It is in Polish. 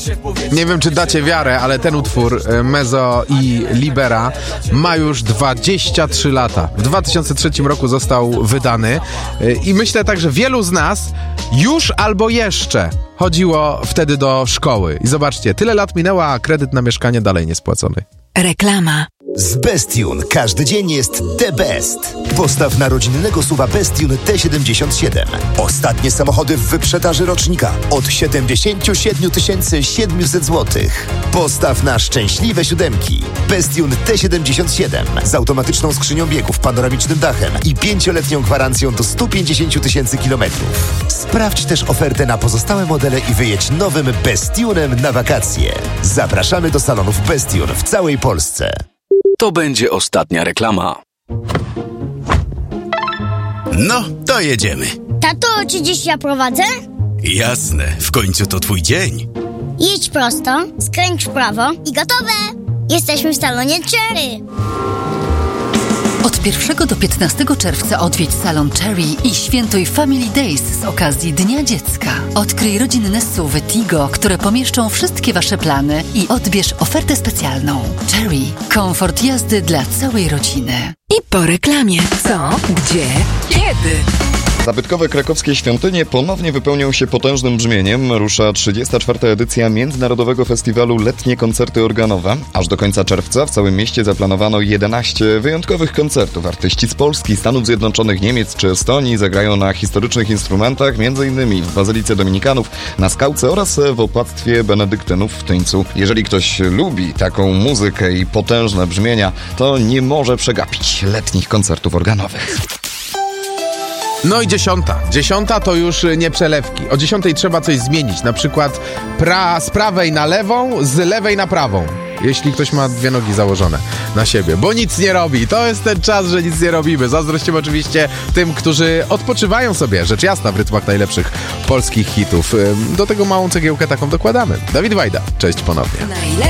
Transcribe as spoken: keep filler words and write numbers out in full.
Nie wiem, czy dacie wiarę, ale ten utwór Mezzo i Libera ma już dwadzieścia trzy lata. W dwa tysiące trzecim roku został wydany i myślę tak, że wielu z nas już albo jeszcze chodziło wtedy do szkoły. I zobaczcie, tyle lat minęło, a kredyt na mieszkanie dalej nie spłacony. Reklama. Z Bestune każdy dzień jest the best. Postaw na rodzinnego suwa Bestune T siedemdziesiąt siedem. Ostatnie samochody w wyprzedaży rocznika od siedemdziesiąt siedem tysięcy siedemset złotych. Postaw na szczęśliwe siódemki. Bestune T siedemdziesiąt siedem z automatyczną skrzynią biegów, panoramicznym dachem i pięcioletnią gwarancją do sto pięćdziesiąt tysięcy kilometrów. Sprawdź też ofertę na pozostałe modele i wyjedź nowym Bestunem na wakacje. Zapraszamy do salonów Bestune w całej Polsce. To będzie ostatnia reklama. No, to jedziemy. Tato, czy dziś ja prowadzę? Jasne, w końcu to twój dzień. Jedź prosto, skręć w prawo i gotowe! Jesteśmy w salonie Cherry. Od pierwszego do piętnastego czerwca odwiedź salon Cherry i świętuj Family Days z okazji Dnia Dziecka. Odkryj rodzinne suwy Tigo, które pomieszczą wszystkie wasze plany i odbierz ofertę specjalną. Cherry. Komfort jazdy dla całej rodziny. I po reklamie. Co? Gdzie? Kiedy? Zabytkowe krakowskie świątynie ponownie wypełnią się potężnym brzmieniem. Rusza trzydziesta czwarta edycja Międzynarodowego Festiwalu Letnie Koncerty Organowe. Aż do końca czerwca w całym mieście zaplanowano jedenaście wyjątkowych koncertów. Artyści z Polski, Stanów Zjednoczonych, Niemiec czy Estonii zagrają na historycznych instrumentach, m.in. w Bazylice Dominikanów, na Skałce oraz w opłactwie Benedyktynów w Tyńcu. Jeżeli ktoś lubi taką muzykę i potężne brzmienia, to nie może przegapić letnich koncertów organowych. No i dziesiąta. Dziesiąta to już nie przelewki. O dziesiątej trzeba coś zmienić. Na przykład pra, z prawej na lewą, z lewej na prawą. Jeśli ktoś ma dwie nogi założone na siebie, bo nic nie robi. To jest ten czas, że nic nie robimy. Zazdrościmy oczywiście tym, którzy odpoczywają sobie, rzecz jasna, w rytmach najlepszych polskich hitów. Do tego małą cegiełkę taką dokładamy. Dawid Wajda, cześć ponownie.